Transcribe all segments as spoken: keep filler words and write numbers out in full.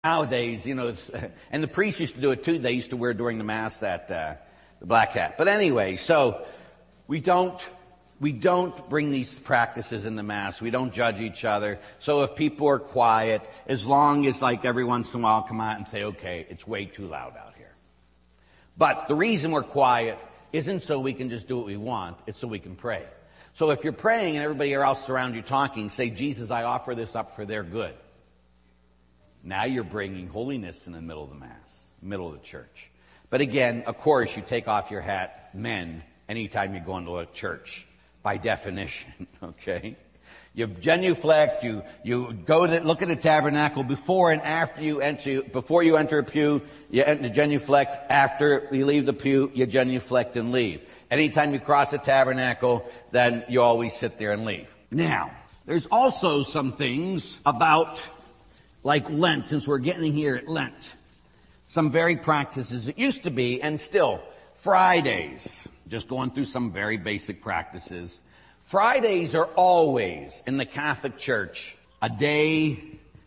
Nowadays, you know, it's, and the priests used to do it too. They used to wear during the Mass that, uh, the black hat. But anyway, so we don't, we don't bring these practices in the Mass. We don't judge each other. So if people are quiet, as long as like every once in a while come out and say, okay, it's way too loud out here. But the reason we're quiet isn't so we can just do what we want. It's so we can pray. So if you're praying and everybody else around you talking, say, Jesus, I offer this up for their good. Now you're bringing holiness in the middle of the Mass, middle of the church. But again, of course, you take off your hat, men, anytime you go into a church, by definition, okay? You genuflect, you, you go to look at the tabernacle before and after you enter, before you enter a pew, you enter, genuflect. After you leave the pew, you genuflect and leave. Anytime you cross a tabernacle, then you always sit there and leave. Now, there's also some things about like Lent, since we're getting here at Lent. Some very practices. It used to be, and still, Fridays. Just going through some very basic practices. Fridays are always, in the Catholic Church, a day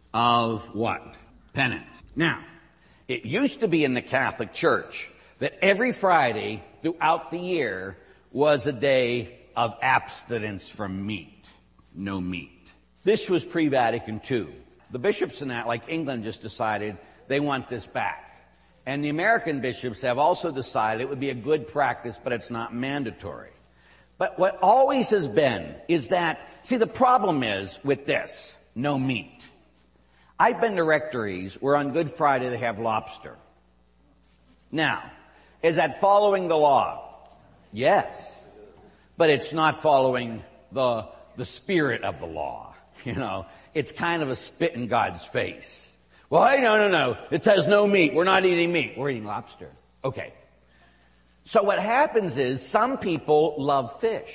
of what? Penance. Now, it used to be in the Catholic Church that every Friday throughout the year was a day of abstinence from meat. No meat. This was pre-Vatican Two. The bishops in that, like England, just decided they want this back. And the American bishops have also decided it would be a good practice, but it's not mandatory. But what always has been is that, see, the problem is with this, no meat. I've been to rectories where on Good Friday they have lobster. Now, is that following the law? Yes. But it's not following the, the spirit of the law, you know. It's kind of a spit in God's face. Well, hey, no, no, no. It says no meat. We're not eating meat. We're eating lobster. Okay. So what happens is some people love fish.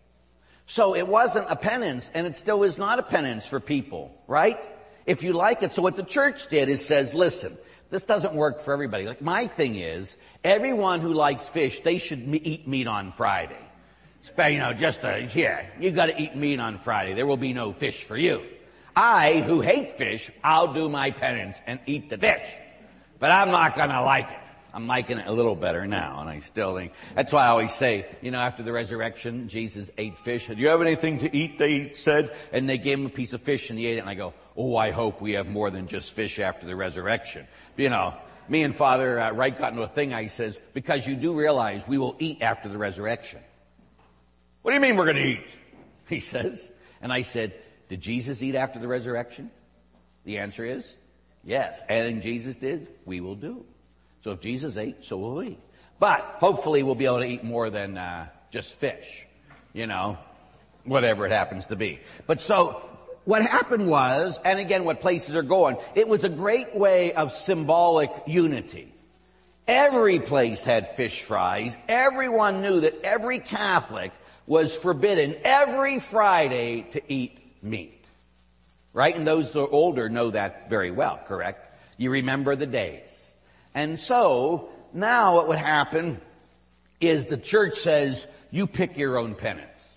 So it wasn't a penance, and it still is not a penance for people, right? If you like it. So what the church did is says, listen, this doesn't work for everybody. Like my thing is, everyone who likes fish, they should me- eat meat on Friday. You know, just a, yeah, you gotta eat meat on Friday. There will be no fish for you. I, who hate fish, I'll do my penance and eat the fish. But I'm not gonna like it. I'm liking it a little better now, and I still think, that's why I always say, you know, after the resurrection, Jesus ate fish. Do you have anything to eat, they said? And they gave him a piece of fish and he ate it, and I go, oh, I hope we have more than just fish after the resurrection. You know, me and Father uh, Wright got into a thing, I says, because you do realize we will eat after the resurrection. What do you mean we're gonna eat? He says. And I said, did Jesus eat after the resurrection? The answer is yes. Anything Jesus did, we will do. So if Jesus ate, so will we. But hopefully we'll be able to eat more than uh, just fish, you know, whatever it happens to be. But so what happened was, and again what places are going, it was a great way of symbolic unity. Every place had fish fries. Everyone knew that every Catholic was forbidden every Friday to eat meat. Right? And those who are older know that very well, correct? You remember the days. And so, now what would happen is the church says, you pick your own penance.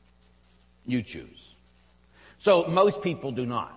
You choose. So, most people do not.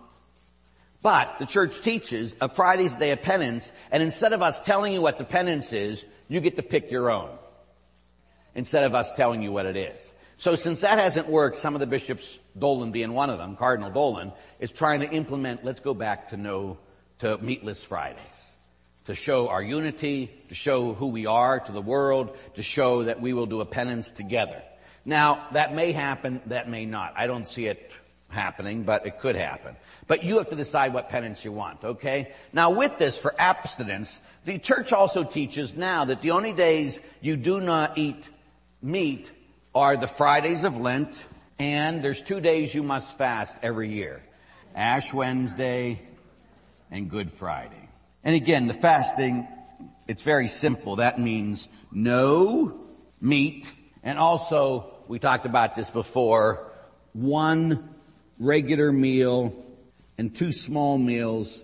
But the church teaches a Friday's day of penance, and instead of us telling you what the penance is, you get to pick your own. Instead of us telling you what it is. So since that hasn't worked, some of the bishops, Dolan being one of them, Cardinal Dolan, is trying to implement, let's go back to no, to meatless Fridays. To show our unity, to show who we are to the world, to show that we will do a penance together. Now, that may happen, that may not. I don't see it happening, but it could happen. But you have to decide what penance you want, okay? Now with this, for abstinence, the church also teaches now that the only days you do not eat meat are the Fridays of Lent, and there's two days you must fast every year. Ash Wednesday and Good Friday. And again, the fasting, it's very simple. That means no meat, and also, we talked about this before, one regular meal and two small meals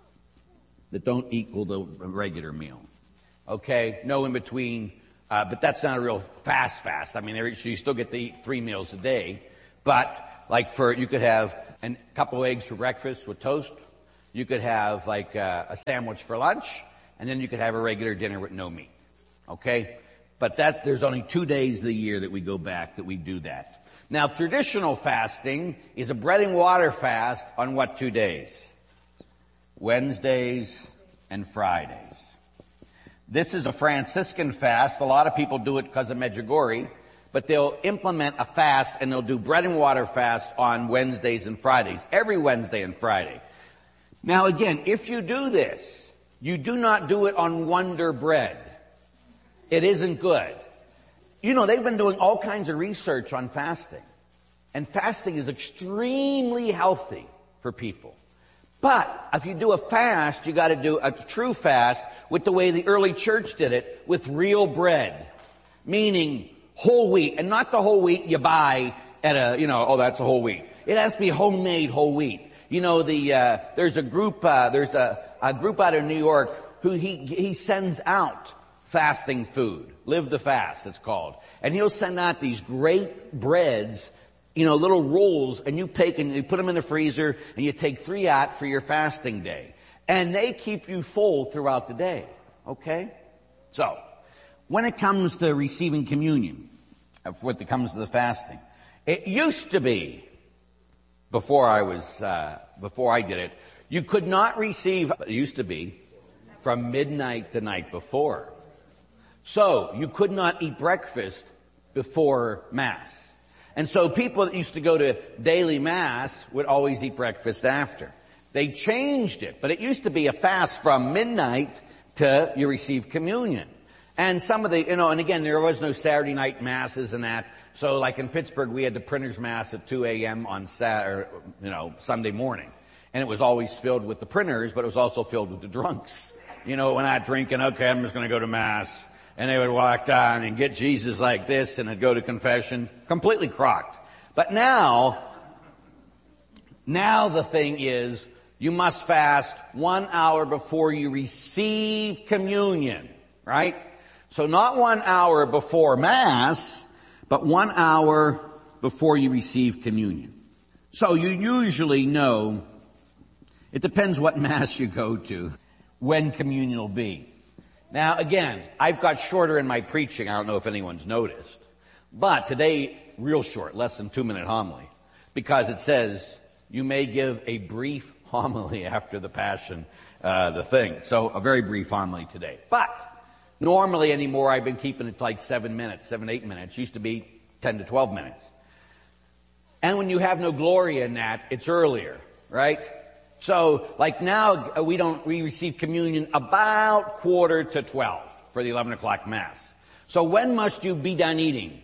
that don't equal the regular meal. Okay? No in between. Uh, but that's not a real fast fast. I mean, you still get to eat three meals a day. But, like for, you could have a couple of eggs for breakfast with toast. You could have like a, a sandwich for lunch, and then you could have a regular dinner with no meat. Okay? But that's, there's only two days of the year that we go back that we do that. Now, traditional fasting is a bread and water fast on what two days? Wednesdays and Fridays. This is a Franciscan fast. A lot of people do it because of Medjugorje, but they'll implement a fast and they'll do bread and water fast on Wednesdays and Fridays, every Wednesday and Friday. Now again, if you do this, you do not do it on Wonder Bread. It isn't good. You know, they've been doing all kinds of research on fasting. And fasting is extremely healthy for people. But if you do a fast, you got to do a true fast with the way the early church did it, with real bread. Meaning whole wheat, and not the whole wheat you buy at a, you know, oh, that's a whole wheat. It has to be homemade whole wheat. You know, the, uh, there's a group, uh, there's a, a group out of New York who he, he sends out fasting food. Live the Fast, it's called. And he'll send out these great breads, you know, little rolls, and you take and you put them in the freezer, and you take three out for your fasting day. And they keep you full throughout the day. Okay? So, when it comes to receiving communion, when it comes to the fasting, it used to be, before I was, uh, before I did it, you could not receive, it used to be, from midnight the night before. So, you could not eat breakfast before Mass. And so people that used to go to daily Mass would always eat breakfast after. They changed it, but it used to be a fast from midnight to you receive communion. And some of the, you know, and again, there was no Saturday night Masses and that. So like in Pittsburgh, we had the Printers Mass at two a.m. on Saturday, you know, Sunday morning. And it was always filled with the printers, but it was also filled with the drunks. You know, when I'm drinking, okay, I'm just going to go to Mass. And they would walk down and get Jesus like this and they'd go to confession, completely crocked. But now, now the thing is, you must fast one hour before you receive communion, right? So not one hour before Mass, but one hour before you receive communion. So you usually know, it depends what Mass you go to, when communion will be. Now again, I've got shorter in my preaching. I don't know if anyone's noticed. But today, real short, less than two minute homily. Because it says, you may give a brief homily after the Passion, uh, the thing. So a very brief homily today. But normally anymore, I've been keeping it like seven minutes, seven, eight minutes. Used to be ten to twelve minutes. And when you have no glory in that, it's earlier, right? So, like now, we don't, we receive communion about quarter to twelve for the eleven o'clock Mass. So when must you be done eating?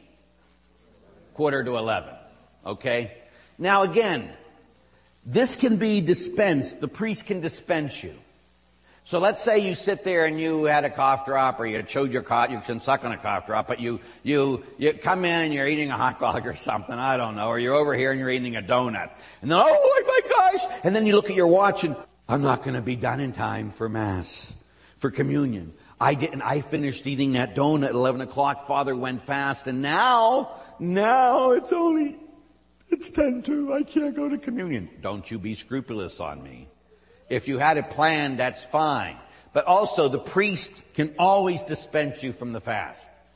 Quarter to eleven. Okay? Now again, this can be dispensed. The priest can dispense you. So let's say you sit there and you had a cough drop or you chewed your cough, you can suck on a cough drop, but you, you, you come in and you're eating a hot dog or something, I don't know, or you're over here and you're eating a donut. And then, oh my gosh! And then you look at your watch and, I'm not gonna be done in time for Mass, for communion. I didn't, I finished eating that donut at eleven o'clock, Father went fast, and now, now it's only, it's ten to, I can't go to communion. Don't you be scrupulous on me. If you had it planned, that's fine. But also, the priest can always dispense you from the fast.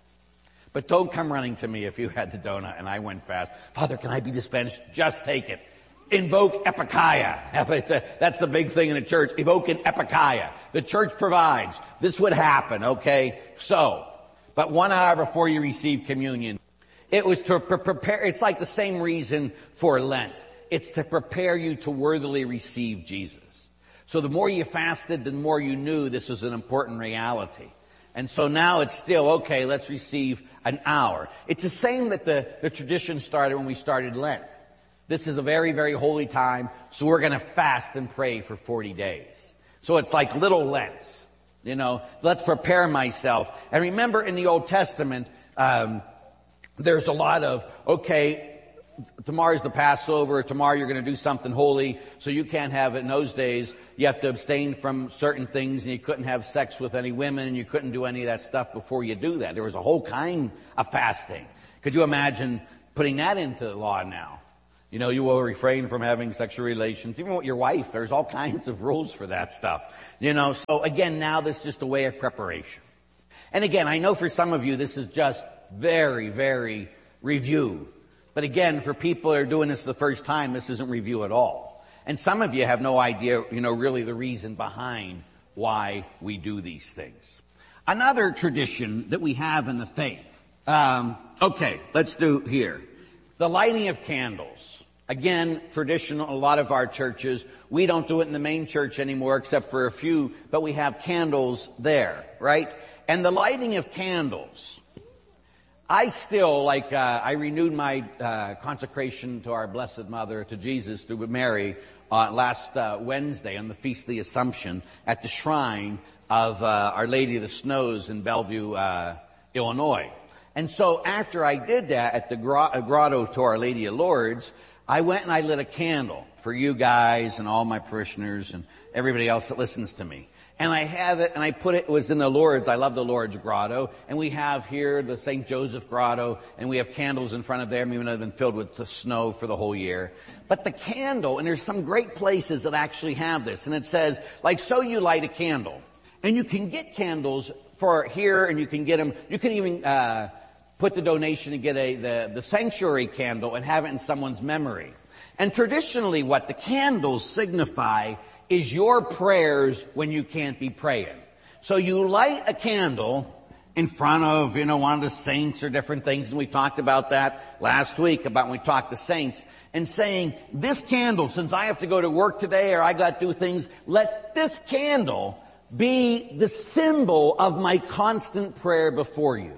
But don't come running to me if you had the donut and I went fast. Father, can I be dispensed? Just take it. Invoke epikeia. That's the big thing in the church. Evoke an epikeia. The church provides. This would happen, okay? So, but one hour before you receive communion, it was to pre- prepare, it's like the same reason for Lent. It's to prepare you to worthily receive Jesus. So the more you fasted, the more you knew this was an important reality. And so now it's still, okay, let's receive an hour. It's the same that the, the tradition started when we started Lent. This is a very, very holy time, so we're gonna fast and pray for forty days. So it's like little Lents. You know, let's prepare myself. And remember in the Old Testament, um, there's a lot of, okay, tomorrow's the Passover, tomorrow you're going to do something holy, so you can't have it in those days. You have to abstain from certain things, and you couldn't have sex with any women, and you couldn't do any of that stuff before you do that. There was a whole kind of fasting. Could you imagine putting that into law now? You know, you will refrain from having sexual relations, even with your wife. There's all kinds of rules for that stuff. You know, so again, now this is just a way of preparation. And again, I know for some of you this is just very, very review. But again, for people that are doing this the first time, this isn't review at all. And some of you have no idea, you know, really the reason behind why we do these things. Another tradition that we have in the faith. Um, okay, let's do here. The lighting of candles. Again, traditional, a lot of our churches, we don't do it in the main church anymore except for a few, but we have candles there, right? And the lighting of candles. I still, like, uh, I renewed my uh, consecration to our Blessed Mother, to Jesus, through Mary, uh, last uh, Wednesday on the Feast of the Assumption at the shrine of uh, Our Lady of the Snows in Bellevue, uh, Illinois. And so after I did that at the grotto to Our Lady of Lourdes, I went and I lit a candle for you guys and all my parishioners and everybody else that listens to me. And I have it, and I put it, it was in the Lourdes. I love the Lourdes grotto. And we have here the Saint Joseph grotto, and we have candles in front of there, even though they've been filled with the snow for the whole year. But the candle, and there's some great places that actually have this, and it says, like, so you light a candle. And you can get candles for here, and you can get them, you can even, uh, put the donation and get a, the, the sanctuary candle and have it in someone's memory. And traditionally what the candles signify is your prayers when you can't be praying. So you light a candle in front of, you know, one of the saints or different things, and we talked about that last week about when we talked to saints, and saying, this candle, since I have to go to work today or I got to do things, let this candle be the symbol of my constant prayer before you.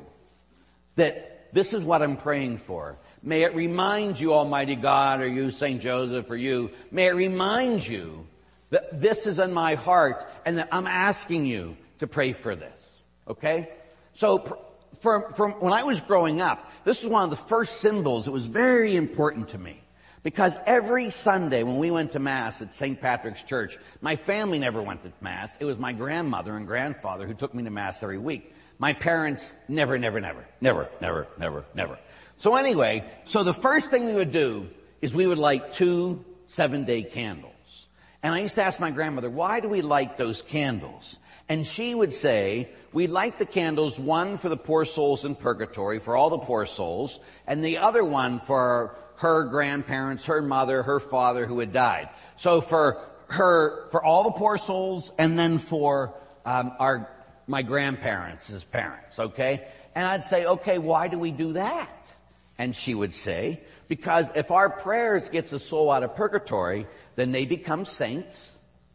That this is what I'm praying for. May it remind you, Almighty God, or you, Saint Joseph, or you, may it remind you that this is in my heart and that I'm asking you to pray for this. Okay? So, from, from when I was growing up, this was one of the first symbols that was very important to me. Because every Sunday when we went to Mass at Saint Patrick's Church, my family never went to Mass. It was my grandmother and grandfather who took me to Mass every week. My parents never, never, never, never, never, never, never. So anyway, so the first thing we would do is we would light two seven-day candles. And I used to ask my grandmother, why do we light those candles? And she would say, we light the candles, one for the poor souls in purgatory, for all the poor souls, and the other one for her grandparents, her mother, her father who had died. So for her, for all the poor souls, and then for um, our my grandparents' his parents, okay? And I'd say, okay, why do we do that? And she would say, because if our prayers gets a soul out of purgatory, then they become saints,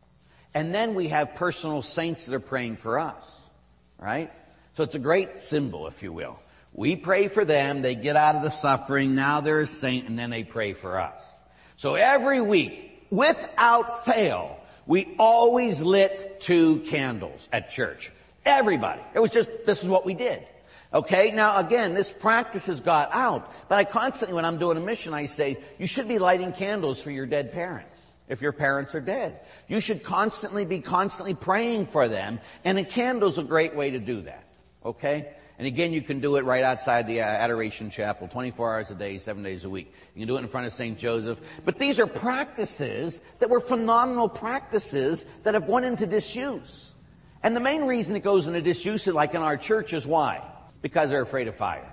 and then we have personal saints that are praying for us, right? So it's a great symbol, if you will. We pray for them, they get out of the suffering, now they're a saint, and then they pray for us. So every week, without fail, we always lit two candles at church. Everybody. It was just, this is what we did. Okay, now again, this practice has got out, but I constantly, when I'm doing a mission, I say, you should be lighting candles for your dead parents, if your parents are dead. You should constantly be constantly praying for them, and a candle's a great way to do that. Okay? And again, you can do it right outside the uh, Adoration Chapel, twenty-four hours a day, seven days a week. You can do it in front of Saint Joseph. But these are practices that were phenomenal practices that have gone into disuse. And the main reason it goes into disuse, like in our church, is why? Because they're afraid of fire.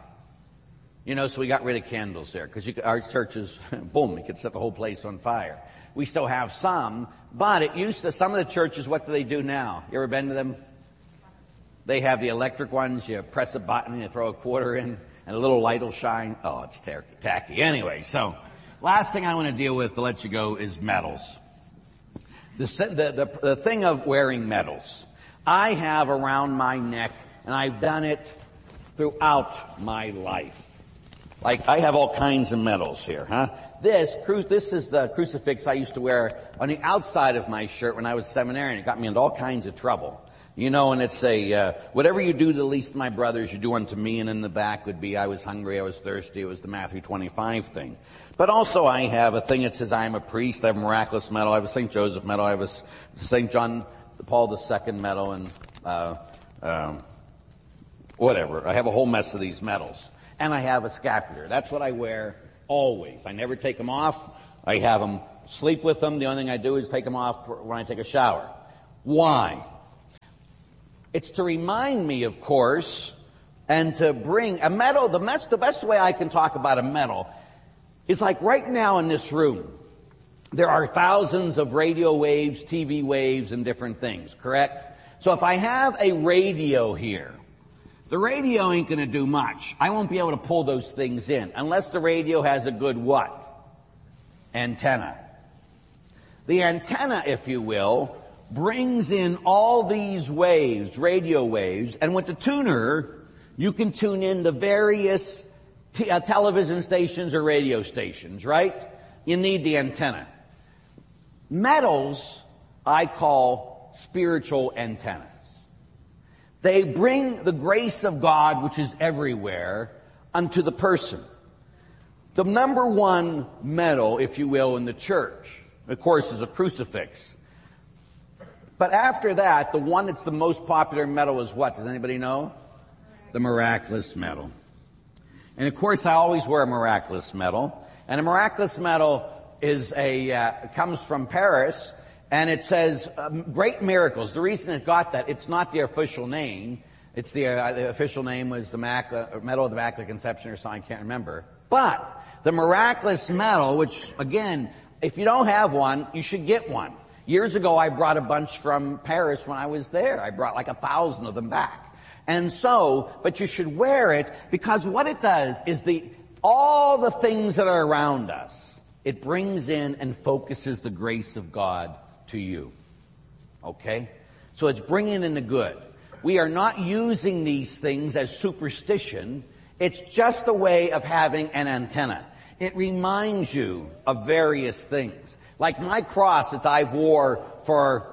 You know, so we got rid of candles there. Because our churches, boom, you could set the whole place on fire. We still have some, but it used to, some of the churches, what do they do now? You ever been to them? They have the electric ones. You press a button and you throw a quarter in and a little light will shine. Oh, it's tacky. Anyway, so last thing I want to deal with to let you go is medals. The, the, the, the thing of wearing medals. I have around my neck, and I've done it throughout my life. Like, I have all kinds of medals here, huh? This, cru- this is the crucifix I used to wear on the outside of my shirt when I was seminarian. It got me into all kinds of trouble. You know, and it's a, uh, whatever you do to the least of my brothers, you do unto me, and in the back would be, I was hungry, I was thirsty. It was the Matthew twenty-five thing. But also I have a thing that says I am a priest. I have a miraculous medal. I have a Saint Joseph medal. I have a Saint John Paul the Second medal, and uh, um, whatever. I have a whole mess of these medals. And I have a scapular. That's what I wear Always. I never take them off. I have them sleep with them. The only thing I do is take them off when I take a shower. Why? It's to remind me, of course, and to bring a medal. The best, the best way I can talk about a medal is like right now in this room, there are thousands of radio waves, T V waves, and different things, correct? So if I have a radio here, the radio ain't going to do much. I won't be able to pull those things in unless the radio has a good what? Antenna. The antenna, if you will, brings in all these waves, radio waves, and with the tuner, you can tune in the various t- uh, television stations or radio stations, right? You need the antenna. Metals, I call spiritual antennas. They bring the grace of God, which is everywhere, unto the person. The number one metal, if you will, in the church, of course, is a crucifix. But after that, the one that's the most popular metal is what? Does anybody know? The miraculous medal. And of course, I always wear a miraculous medal. And a miraculous medal is a uh, comes from Paris, and it says um, great miracles. The reason it got that, it's not the official name. It's the, uh, the official name was the Mac, uh, Medal of the Immaculate Conception or something, I can't remember. But the miraculous medal, which again, if you don't have one, you should get one. Years ago, I brought a bunch from Paris when I was there. I brought like a thousand of them back. And so, but you should wear it because what it does is the, all the things that are around us, it brings in and focuses the grace of God to you. Okay? So it's bringing in the good. We are not using these things as superstition. It's just a way of having an antenna. It reminds you of various things. Like my cross that I wore for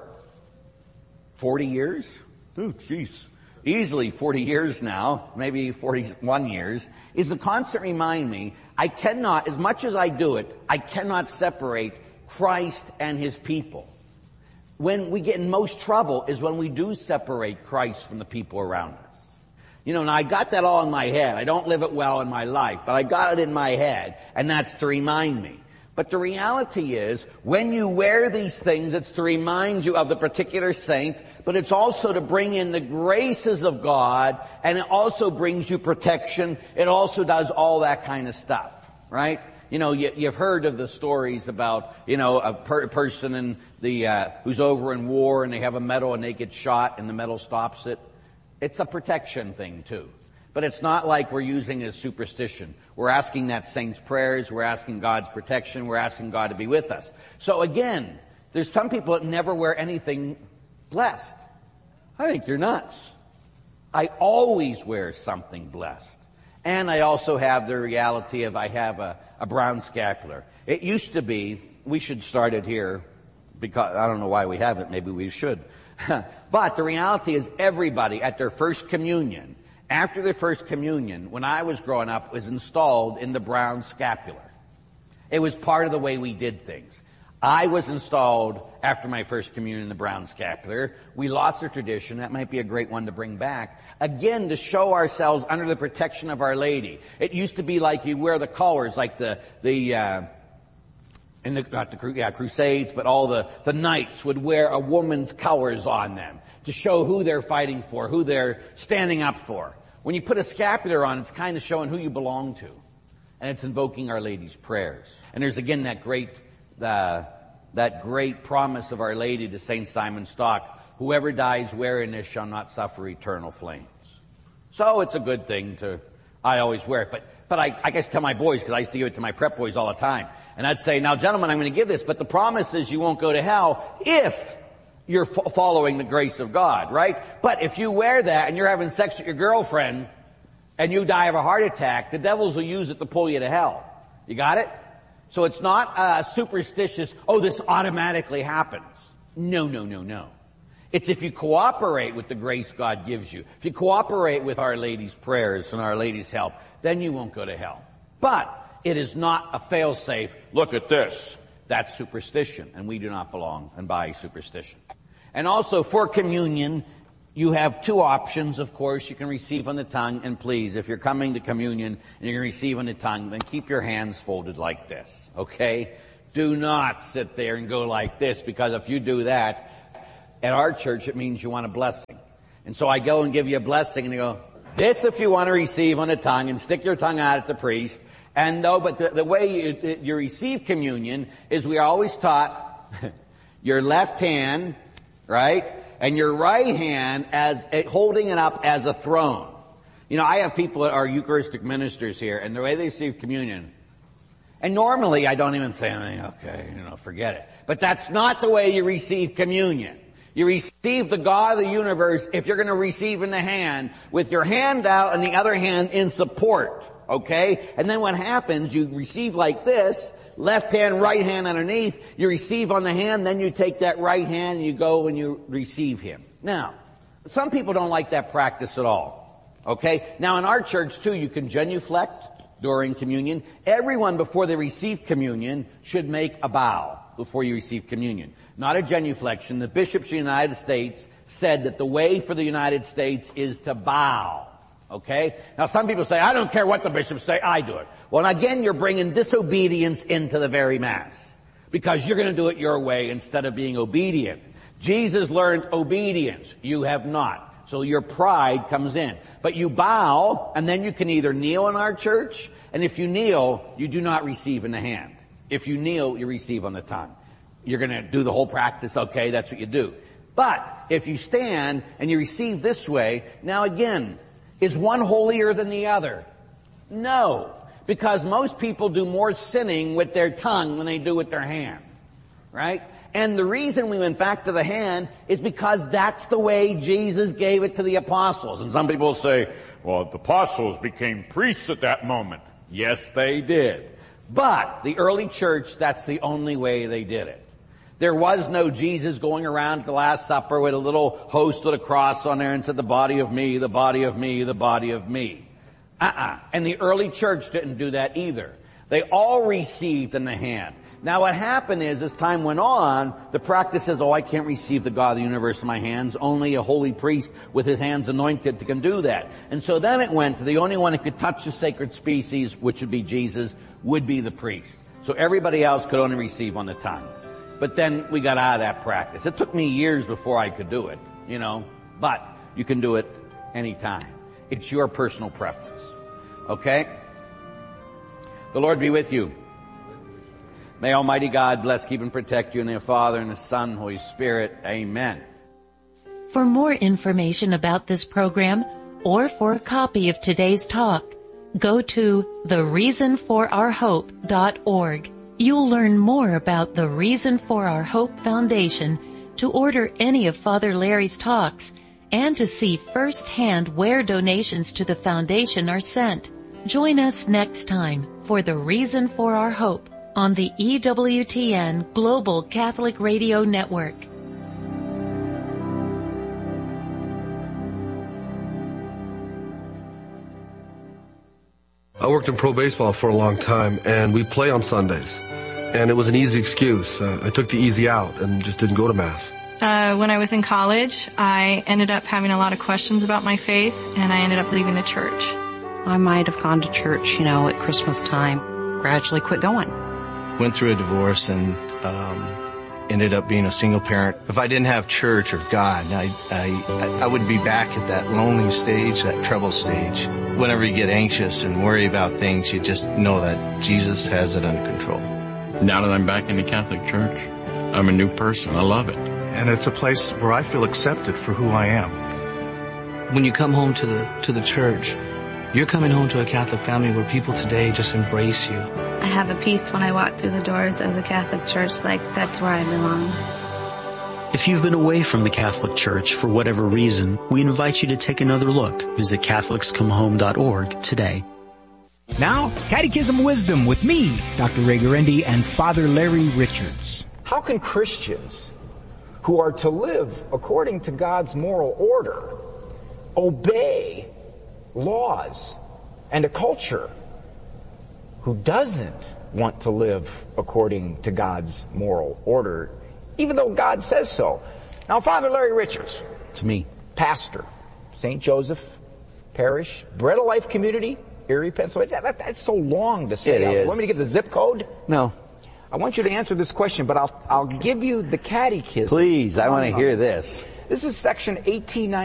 forty years. Oh, jeez. Easily forty years now, maybe forty-one years, is to constantly remind me, I cannot, as much as I do it, I cannot separate Christ and His people. When we get in most trouble is when we do separate Christ from the people around us. You know, and I got that all in my head. I don't live it well in my life, but I got it in my head, and that's to remind me. But the reality is, when you wear these things, it's to remind you of the particular saint, but it's also to bring in the graces of God, and it also brings you protection. It also does all that kind of stuff, right? You know, you, you've heard of the stories about, you know, a per- person in the uh, who's over in war, and they have a medal, and they get shot, and the medal stops it. It's a protection thing, too. But it's not like we're using it as superstition. We're asking that saint's prayers. We're asking God's protection. We're asking God to be with us. So again, there's some people that never wear anything blessed. I think you're nuts. I always wear something blessed. And I also have the reality of I have a, a brown scapular. It used to be, we should start it here, because I don't know why we haven't. Maybe we should. But the reality is everybody at their first communion, after their first communion, when I was growing up, was installed in the brown scapular. It was part of the way we did things. I was installed after my first communion in the brown scapular. We lost the tradition. That might be a great one to bring back. Again, to show ourselves under the protection of Our Lady. It used to be like you wear the colors, like the, the, uh, in the, not the, yeah, crusades, but all the, the knights would wear a woman's colors on them to show who they're fighting for, who they're standing up for. When you put a scapular on, it's kind of showing who you belong to. And it's invoking Our Lady's prayers. And there's again that great, uh, that great promise of Our Lady to Saint Simon Stock, whoever dies wearing this shall not suffer eternal flames. So it's a good thing to, I always wear it. But, but I, I guess tell my boys, because I used to give it to my prep boys all the time. And I'd say, now gentlemen, I'm going to give this, but the promise is you won't go to hell if you're fo- following the grace of God, right? But if you wear that and you're having sex with your girlfriend and you die of a heart attack, the devils will use it to pull you to hell. You got it? So it's not uh, superstitious, oh, this automatically happens. No, no, no, no. It's if you cooperate with the grace God gives you, if you cooperate with Our Lady's prayers and Our Lady's help, then you won't go to hell. But it is not a fail-safe, look at this. That's superstition, and we do not belong and by superstition. And also for communion, You have two options, of course. You can receive on the tongue, and please, if you're coming to communion and you're going to receive on the tongue, then keep your hands folded like this, okay? Do not sit there and go like this, because if you do that, at our church, it means you want a blessing. And so I go and give you a blessing, and you go, this if you want to receive on the tongue, and stick your tongue out at the priest. And no, but the, the way you, you receive communion is we are always taught your left hand, right? And your right hand as holding it up as a throne. You know, I have people that are Eucharistic ministers here, and the way they receive communion, and normally I don't even say anything, okay, you know, forget it. But that's not the way you receive communion. You receive the God of the universe if you're going to receive in the hand, with your hand out and the other hand in support, okay? And then what happens, you receive like this, left hand, right hand underneath, you receive on the hand, then you take that right hand and you go and you receive him. Now, some people don't like that practice at all, okay? Now in our church too, you can genuflect during communion. Everyone before they receive communion should make a bow before you receive communion. Not a genuflection. The bishops of the United States said that the way for the United States is to bow. Okay? Now some people say, I don't care what the bishops say, I do it. Well, again, you're bringing disobedience into the very Mass, because you're going to do it your way instead of being obedient. Jesus learned obedience. You have not. So your pride comes in. But you bow, and then you can either kneel in our church, and if you kneel, you do not receive in the hand. If you kneel, you receive on the tongue. You're going to do the whole practice, okay, that's what you do. But if you stand and you receive this way, now again, is one holier than the other? No, because most people do more sinning with their tongue than they do with their hand, right? And the reason we went back to the hand is because that's the way Jesus gave it to the apostles. And some people say, well, the apostles became priests at that moment. Yes, they did. But the early church, that's the only way they did it. There was no Jesus going around at the Last Supper with a little host with a cross on there and said, the body of me, the body of me, the body of me. Uh-uh. And the early church didn't do that either. They all received in the hand. Now what happened is, as time went on, the practice is, oh, I can't receive the God of the universe in my hands. Only a holy priest with his hands anointed can do that. And so then it went to the only one who could touch the sacred species, which would be Jesus, would be the priest. So everybody else could only receive on the tongue. But then we got out of that practice. It took me years before I could do it, you know, but you can do it anytime. It's your personal preference. Okay? The Lord be with you. May Almighty God bless, keep, and protect you in the Father, and the Son, and Holy Spirit. Amen. For more information about this program, or for a copy of today's talk, go to the reason for our hope dot org. You'll learn more about the Reason for Our Hope Foundation, to order any of Father Larry's talks, and to see firsthand where donations to the foundation are sent. Join us next time for the Reason for Our Hope on the E W T N Global Catholic Radio Network. I worked in pro baseball for a long time, and we play on Sundays. And it was an easy excuse. Uh, I took the easy out and just didn't go to Mass. Uh, when I was in college, I ended up having a lot of questions about my faith, and I ended up leaving the church. I might have gone to church, you know, at Christmas time, gradually quit going. Went through a divorce and um, ended up being a single parent. If I didn't have church or God, I, I, I would be back at that lonely stage, that trouble stage. Whenever you get anxious and worry about things, you just know that Jesus has it under control. Now that I'm back in the Catholic Church, I'm a new person. I love it. And it's a place where I feel accepted for who I am. When you come home to the to the church, you're coming home to a Catholic family where people today just embrace you. I have a peace when I walk through the doors of the Catholic Church, like that's where I belong. If you've been away from the Catholic Church for whatever reason, we invite you to take another look. Visit Catholics Come Home dot org today. Now, Catechism Wisdom with me, Doctor Ray Guarendi, and Father Larry Richards. How can Christians who are to live according to God's moral order obey laws and a culture who doesn't want to live according to God's moral order, even though God says so? Now, Father Larry Richards. It's me. pastor, Saint Joseph Parish, Bread of Life Community, Erie, Pennsylvania. That, that's so long to say. It is. You want me to give the zip code? No. I want you to answer this question, but I'll I'll give you the catechism. Please, I want to hear this. This is section eighteen ninety.